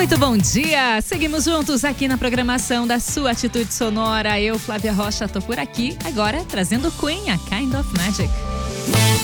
Muito bom dia! Seguimos juntos aqui na programação da sua Atitude Sonora. Eu, Flávia Rocha, tô por aqui agora trazendo Queen, a Kind of Magic.